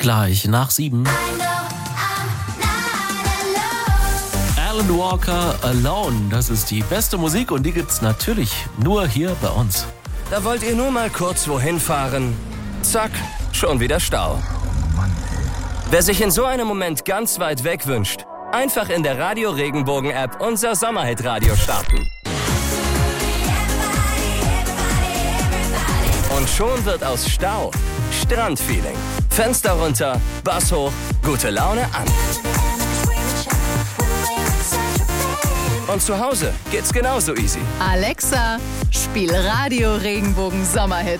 gleich nach 7. Alan Walker, Alone. Das ist die beste Musik und die gibt's natürlich nur hier bei uns. Da wollt ihr nur mal kurz wohin fahren. Zack, schon wieder Stau. Wer sich in so einem Moment ganz weit weg wünscht, einfach in der Radio Regenbogen App unser Sommerhit-Radio starten. Und schon wird aus Stau Strandfeeling. Fenster runter, Bass hoch, gute Laune an. Und zu Hause geht's genauso easy. Alexa, spiel Radio Regenbogen Sommerhits.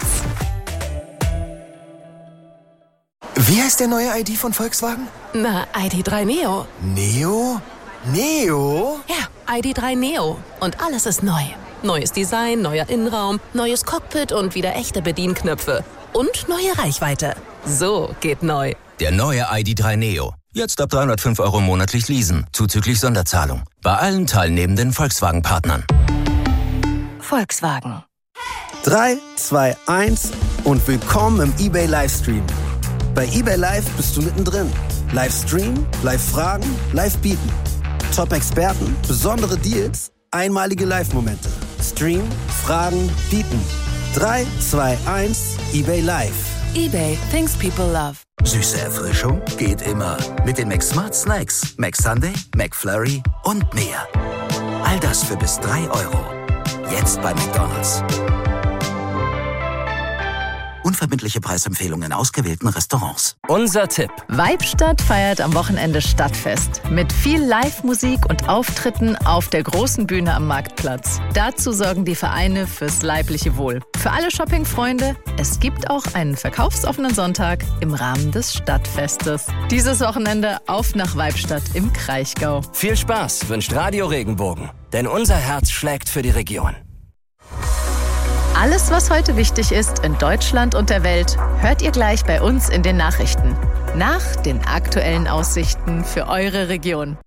Wie heißt der neue ID von Volkswagen? Na, ID.3 Neo. Neo? Neo? Ja, ID.3 Neo. Und alles ist neu. Neues Design, neuer Innenraum, neues Cockpit und wieder echte Bedienknöpfe. Und neue Reichweite. So geht neu. Der neue ID.3 Neo. Jetzt ab 305 € monatlich leasen, zuzüglich Sonderzahlung. Bei allen teilnehmenden Volkswagen-Partnern. Volkswagen. 3, 2, 1 und willkommen im eBay Livestream. Bei eBay Live bist du mittendrin. Livestream, Live-Fragen, Live-Bieten. Top-Experten, besondere Deals, einmalige Live-Momente. Stream, Fragen, Bieten. 3, 2, 1, eBay Live. eBay, things people love. Süße Erfrischung geht immer. Mit den McSmart Snacks, McSunday, McFlurry und mehr. All das für bis 3 €. Jetzt bei McDonald's. Unverbindliche Preisempfehlungen in ausgewählten Restaurants. Unser Tipp. Weibstadt feiert am Wochenende Stadtfest. Mit viel Live-Musik und Auftritten auf der großen Bühne am Marktplatz. Dazu sorgen die Vereine fürs leibliche Wohl. Für alle Shoppingfreunde, es gibt auch einen verkaufsoffenen Sonntag im Rahmen des Stadtfestes. Dieses Wochenende auf nach Weibstadt im Kraichgau. Viel Spaß wünscht Radio Regenbogen. Denn unser Herz schlägt für die Region. Alles, was heute wichtig ist in Deutschland und der Welt, hört ihr gleich bei uns in den Nachrichten. Nach den aktuellen Aussichten für eure Region.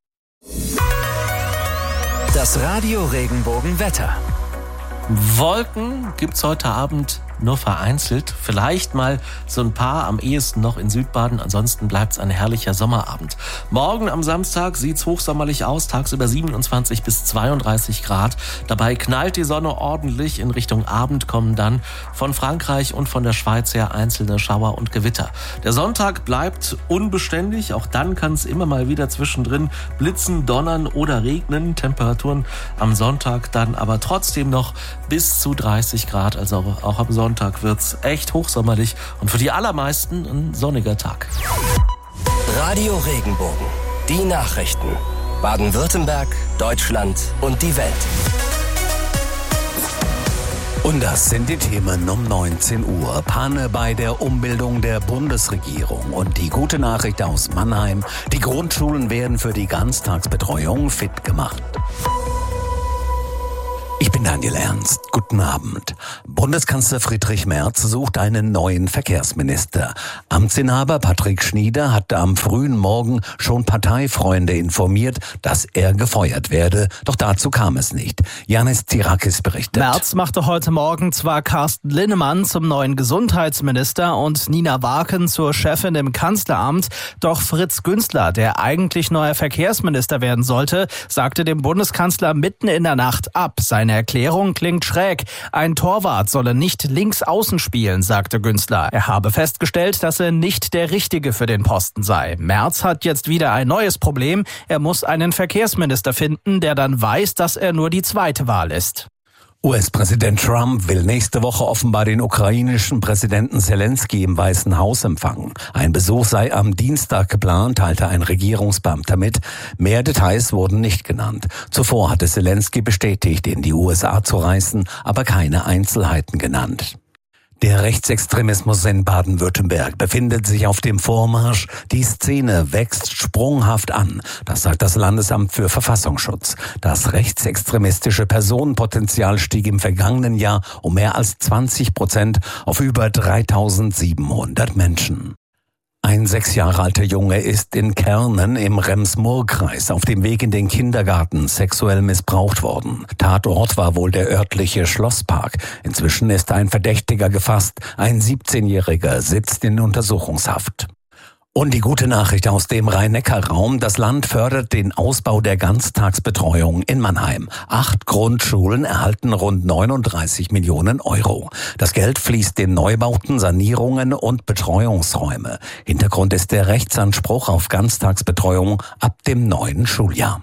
Das Radio Regenbogen Wetter. Wolken gibt's heute Abend nur vereinzelt. Vielleicht mal so ein paar, am ehesten noch in Südbaden. Ansonsten bleibt's ein herrlicher Sommerabend. Morgen am Samstag sieht's hochsommerlich aus. Tagsüber 27 bis 32 Grad. Dabei knallt die Sonne ordentlich. In Richtung Abend kommen dann von Frankreich und von der Schweiz her einzelne Schauer und Gewitter. Der Sonntag bleibt unbeständig. Auch dann kann es immer mal wieder zwischendrin blitzen, donnern oder regnen. Temperaturen am Sonntag dann aber trotzdem noch bis zu 30 Grad. Also auch am Sonntag wird's echt hochsommerlich und für die allermeisten ein sonniger Tag. Radio Regenbogen. Die Nachrichten. Baden-Württemberg, Deutschland und die Welt. Und das sind die Themen um 19 Uhr. Panne bei der Umbildung der Bundesregierung. Und die gute Nachricht aus Mannheim: Die Grundschulen werden für die Ganztagsbetreuung fit gemacht. Ich bin Daniel Ernst. Guten Abend. Bundeskanzler Friedrich Merz sucht einen neuen Verkehrsminister. Amtsinhaber Patrick Schnieder hatte am frühen Morgen schon Parteifreunde informiert, dass er gefeuert werde. Doch dazu kam es nicht. Janis Tsirakis berichtet. Merz machte heute Morgen zwar Carsten Linnemann zum neuen Gesundheitsminister und Nina Waken zur Chefin im Kanzleramt. Doch Fritz Günzler, der eigentlich neuer Verkehrsminister werden sollte, sagte dem Bundeskanzler mitten in der Nacht ab. Seine Erklärung klingt schräg. Ein Torwart solle nicht links außen spielen, sagte Günzler. Er habe festgestellt, dass er nicht der Richtige für den Posten sei. Merz hat jetzt wieder ein neues Problem. Er muss einen Verkehrsminister finden, der dann weiß, dass er nur die zweite Wahl ist. US-Präsident Trump will nächste Woche offenbar den ukrainischen Präsidenten Zelensky im Weißen Haus empfangen. Ein Besuch sei am Dienstag geplant, teilte ein Regierungsbeamter mit. Mehr Details wurden nicht genannt. Zuvor hatte Zelensky bestätigt, in die USA zu reisen, aber keine Einzelheiten genannt. Der Rechtsextremismus in Baden-Württemberg befindet sich auf dem Vormarsch. Die Szene wächst sprunghaft an. Das sagt das Landesamt für Verfassungsschutz. Das rechtsextremistische Personenpotenzial stieg im vergangenen Jahr um mehr als 20% auf über 3.700 Menschen. Ein 6 Jahre alter Junge ist in Kernen im Rems-Murr-Kreis auf dem Weg in den Kindergarten sexuell missbraucht worden. Tatort war wohl der örtliche Schlosspark. Inzwischen ist ein Verdächtiger gefasst. Ein 17-Jähriger sitzt in Untersuchungshaft. Und die gute Nachricht aus dem Rhein-Neckar-Raum. Das Land fördert den Ausbau der Ganztagsbetreuung in Mannheim. 8 Grundschulen erhalten rund 39 Millionen Euro. Das Geld fließt in Neubauten, Sanierungen und Betreuungsräume. Hintergrund ist der Rechtsanspruch auf Ganztagsbetreuung ab dem neuen Schuljahr.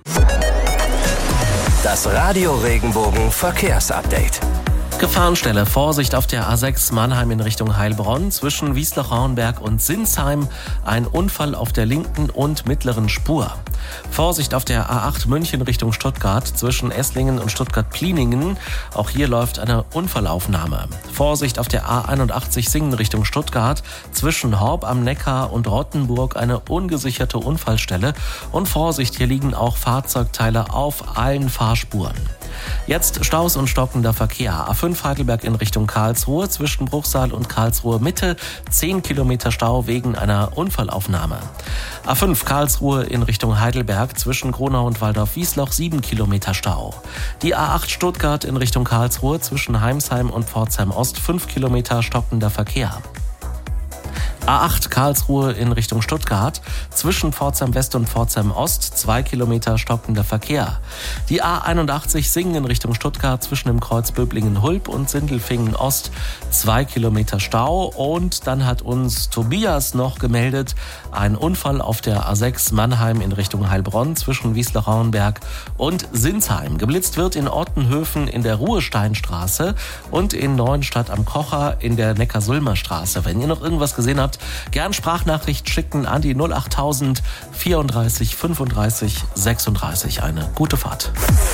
Das Radio Regenbogen Verkehrsupdate. Gefahrenstelle, Vorsicht auf der A6 Mannheim in Richtung Heilbronn. Zwischen Wiesloch-Rauenberg und Sinsheim ein Unfall auf der linken und mittleren Spur. Vorsicht auf der A8 München Richtung Stuttgart zwischen Esslingen und Stuttgart-Pliningen. Auch hier läuft eine Unfallaufnahme. Vorsicht auf der A81 Singen Richtung Stuttgart zwischen Horb am Neckar und Rottenburg eine ungesicherte Unfallstelle. Und Vorsicht, hier liegen auch Fahrzeugteile auf allen Fahrspuren. Jetzt Staus und stockender Verkehr. A5 Heidelberg in Richtung Karlsruhe zwischen Bruchsal und Karlsruhe Mitte 10 Kilometer Stau wegen einer Unfallaufnahme. A5 Karlsruhe in Richtung Heidelberg zwischen Gronau und Waldorf-Wiesloch 7 Kilometer Stau. Die A8 Stuttgart in Richtung Karlsruhe zwischen Heimsheim und Pforzheim Ost 5 Kilometer stockender Verkehr. A8 Karlsruhe in Richtung Stuttgart zwischen Pforzheim West und Pforzheim Ost 2 Kilometer stockender Verkehr. Die A81 Singen in Richtung Stuttgart zwischen dem Kreuz Böblingen-Hulb und Sindelfingen Ost 2 Kilometer Stau. Und dann hat uns Tobias noch gemeldet, ein Unfall auf der A6 Mannheim in Richtung Heilbronn zwischen Wiesloch-Rauenberg und Sinsheim. Geblitzt wird in Ottenhöfen in der Ruhesteinstraße und in Neuenstadt am Kocher in der Neckar-Sulmer Straße. Wenn ihr noch irgendwas gesehen habt, gern Sprachnachricht schicken an die 08000 34 35 36. Eine gute Fahrt.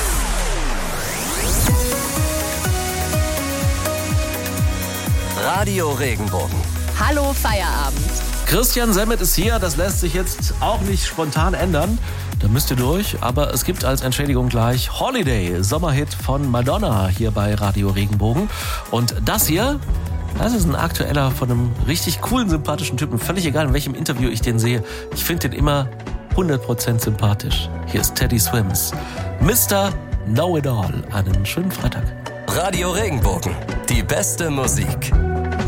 Radio Regenbogen. Hallo Feierabend. Christian Semmet ist hier, das lässt sich jetzt auch nicht spontan ändern. Da müsst ihr durch, aber es gibt als Entschädigung gleich Holiday, Sommerhit von Madonna hier bei Radio Regenbogen. Und das hier, das ist ein aktueller von einem richtig coolen, sympathischen Typen. Völlig egal, in welchem Interview ich den sehe. Ich finde den immer 100% sympathisch. Hier ist Teddy Swims. Mr. Know-It-All. Einen schönen Freitag. Radio Regenbogen. Die beste Musik.